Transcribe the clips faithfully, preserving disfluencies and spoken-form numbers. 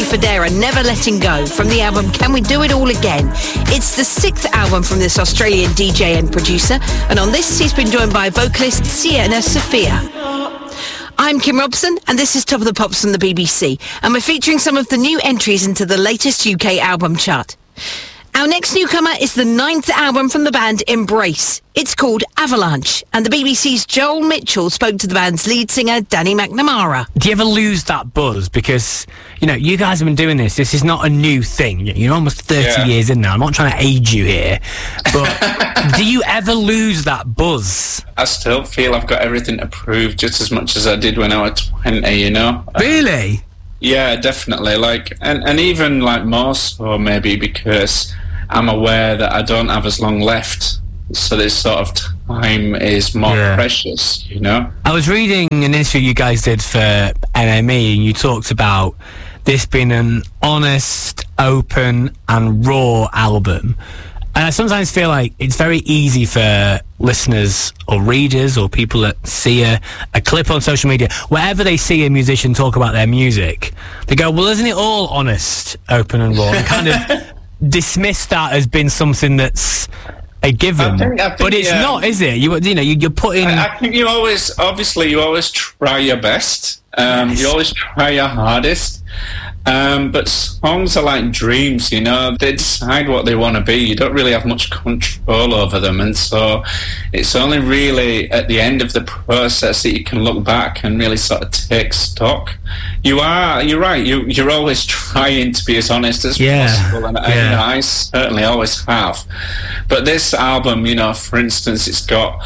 Fodera, Never Letting Go, from the album Can We Do It All Again. It's the sixth album from this Australian D J and producer, and on this he's been joined by vocalist Sienna Sophia. I'm Kim Robson, and this is Top of the Pops from the B B C, and we're featuring some of the new entries into the latest U K album chart. Our next newcomer is the ninth album from the band Embrace. It's called Avalanche, and the B B C's Joel Mitchell spoke to the band's lead singer, Danny McNamara. Do you ever lose that buzz? Because, you know, you guys have been doing this. This is not a new thing. You're almost thirty yeah. years in now. I'm not trying to age you here. But do you ever lose that buzz? I still feel I've got everything to prove just as much as I did when I was twenty, you know? Really? Um, yeah, definitely. Like, and, and even, like, more so maybe because I'm aware that I don't have as long left, so this sort of time is more yeah. precious, you know? I was reading an interview you guys did for N M E, and you talked about this being an honest, open and raw album. And I sometimes feel like it's very easy for listeners or readers or people that see a, a clip on social media, wherever they see a musician talk about their music, they go, well, isn't it all honest, open and raw? And kind of dismiss that as being something that's a given, I think, I think, but it's yeah. not, is it? You, you know, you, you're putting. I, I think you always, obviously, you always try your best. Um, yes. You always try your hardest. Um, but songs are like dreams, you know. They decide what they want to be. You don't really have much control over them, and so it's only really at the end of the process that you can look back and really sort of take stock. You are, you're right. You, you're always trying to be as honest as yeah. possible, and yeah. you know, I certainly always have. But this album, you know, for instance, it's got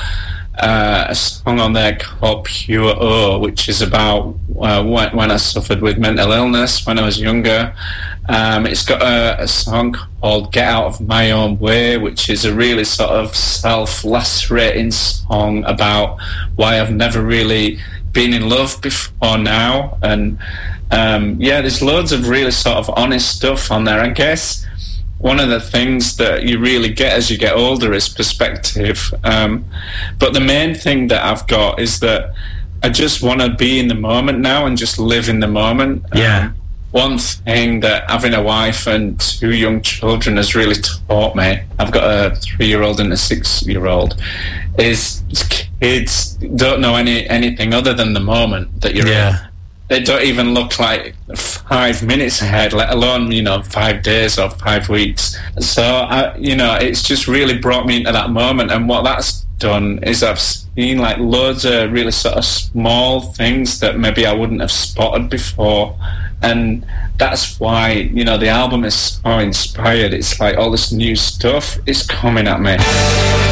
Uh, a song on there called Pure O, which is about uh, when, when I suffered with mental illness when I was younger. Um, it's got a, a song called Get Out of My Own Way, which is a really sort of self-lacerating song about why I've never really been in love before now. And um, yeah, there's loads of really sort of honest stuff on there. I guess one of the things that you really get as you get older is perspective. Um, but the main thing that I've got is that I just want to be in the moment now and just live in the moment. Yeah. Um, one thing that having a wife and two young children has really taught me, I've got a three-year-old and a six-year-old, is kids don't know any anything other than the moment that you're yeah. in. They don't even look like five minutes ahead, let alone, you know, five days or five weeks. So, I, you know, it's just really brought me into that moment. And what that's done is I've seen, like, loads of really sort of small things that maybe I wouldn't have spotted before. And that's why, you know, the album is so inspired. It's like all this new stuff is coming at me.